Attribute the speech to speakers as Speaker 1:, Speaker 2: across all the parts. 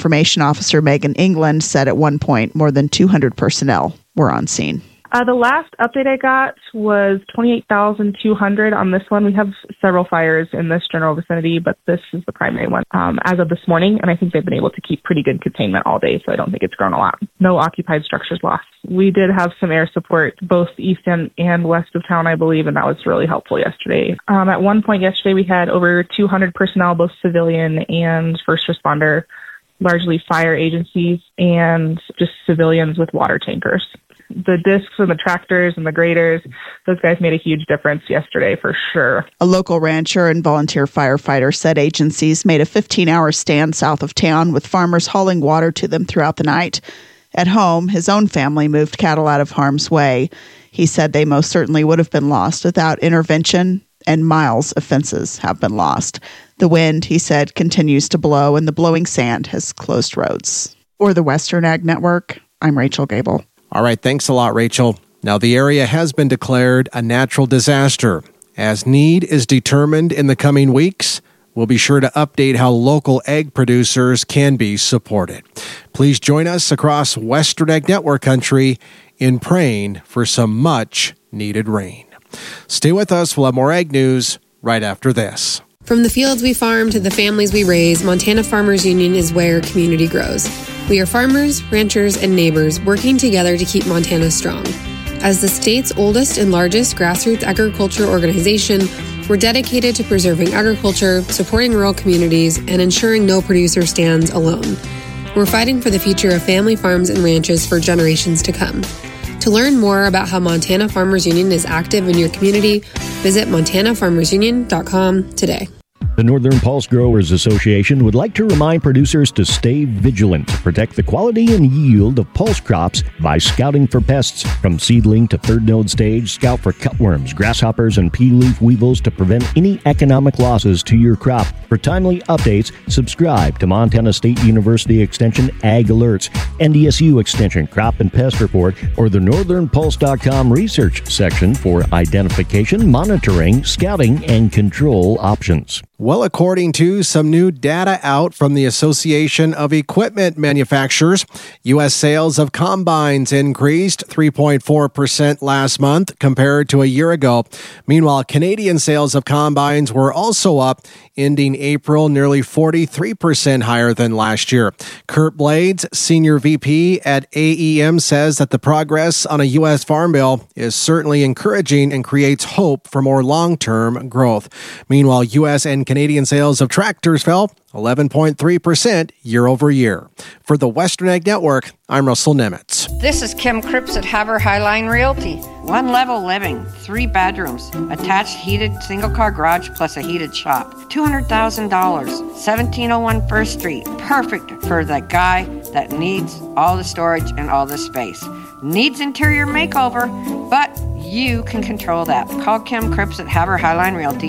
Speaker 1: Information Officer Megan England said at one point more than 200 personnel were on scene.
Speaker 2: The last update I got was 28,200 on this one. We have several fires in this general vicinity, but this is the primary one as of this morning, and I think they've been able to keep pretty good containment all day, so I don't think it's grown a lot. No occupied structures lost. We did have some air support both east and west of town, I believe, and that was really helpful yesterday. At one point yesterday, we had over 200 personnel, both civilian and first responder, largely fire agencies, and just civilians with water tankers. The discs and the tractors and the graders, those guys made a huge difference yesterday for sure.
Speaker 1: A local rancher and volunteer firefighter said agencies made a 15-hour stand south of town with farmers hauling water to them throughout the night. At home, his own family moved cattle out of harm's way. He said they most certainly would have been lost without intervention, and miles of fences have been lost. The wind, he said, continues to blow, and the blowing sand has closed roads. For the Western Ag Network, I'm Rachel Gable.
Speaker 3: All right, thanks a lot, Rachel. Now, the area has been declared a natural disaster. As need is determined in the coming weeks, we'll be sure to update how local egg producers can be supported. Please join us across Western Ag Network country in praying for some much-needed rain. Stay with us. We'll have more ag news right after this.
Speaker 4: From the fields we farm to the families we raise, Montana Farmers Union is where community grows. We are farmers, ranchers, and neighbors working together to keep Montana strong. As the state's oldest and largest grassroots agriculture organization, we're dedicated to preserving agriculture, supporting rural communities, and ensuring no producer stands alone. We're fighting for the future of family farms and ranches for generations to come. To learn more about how Montana Farmers Union is active in your community, visit montanafarmersunion.com today.
Speaker 5: The Northern Pulse Growers Association would like to remind producers to stay vigilant to protect the quality and yield of pulse crops by scouting for pests. From seedling to third node stage, scout for cutworms, grasshoppers, and pea leaf weevils to prevent any economic losses to your crop. For timely updates, subscribe to Montana State University Extension Ag Alerts, NDSU Extension Crop and Pest Report, or the NorthernPulse.com research section for identification, monitoring, scouting, and control options.
Speaker 3: Well, according to some new data out from the Association of Equipment Manufacturers, U.S. sales of combines increased 3.4% last month compared to a year ago. Meanwhile, Canadian sales of combines were also up, ending April nearly 43% higher than last year. Kurt Blades, Senior VP at AEM, says that the progress on a U.S. Farm Bill is certainly encouraging and creates hope for more long-term growth. Meanwhile, U.S. and Canadian sales of tractors fell 11.3% year over year. For the Western Ag Network, I'm Russell Nemitz.
Speaker 6: This is Kim Cripps at Haber Highline Realty. One level living, 3 bedrooms, attached heated single-car garage plus a heated shop. $200,000, 1701 First Street. Perfect for the guy that needs all the storage and all the space. Needs interior makeover, but you can control that. Call Kim Cripps at Haber Highline Realty,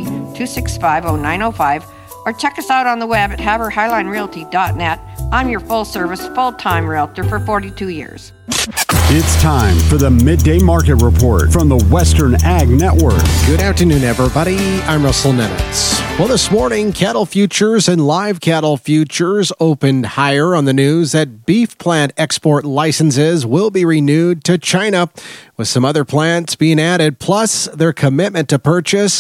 Speaker 6: 265-0905, or check us out on the web at haberhighlinerealty.net. I'm your full-service, full-time realtor for 42 years.
Speaker 7: It's time for the Midday Market Report from the Western Ag Network.
Speaker 3: Good afternoon, everybody. I'm Russell Nemitz. Well, this morning, cattle futures and live cattle futures opened higher on the news that beef plant export licenses will be renewed to China, with some other plants being added, plus their commitment to purchase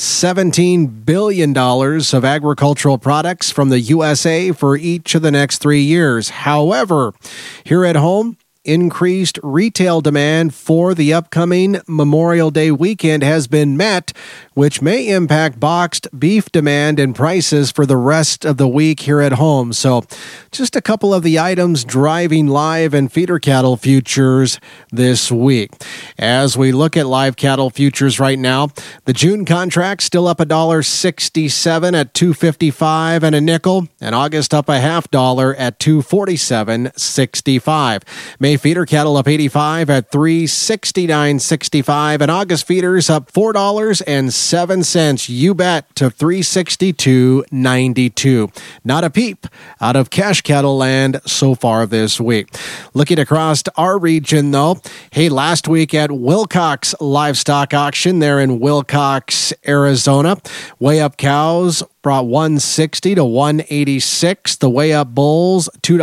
Speaker 3: $17 billion of agricultural products from the USA for each of the next 3 years. However, here at home, increased retail demand for the upcoming Memorial Day weekend has been met, which may impact boxed beef demand and prices for the rest of the week here at home. So just a couple of the items driving live and feeder cattle futures this week. As we look at live cattle futures right now, the June contract still up $1.67 at $2.55 and a nickel, and August up $0.50 at $2.4765. May feeder cattle up 85 at $369.65, and August feeders up $4.07. You bet, to $362.92. Not a peep out of cash cattle land so far this week. Looking across our region, though, hey, last week at Wilcox Livestock Auction there in Wilcox, Arizona, weigh up cows brought 160 to 186. The weigh up bulls, $2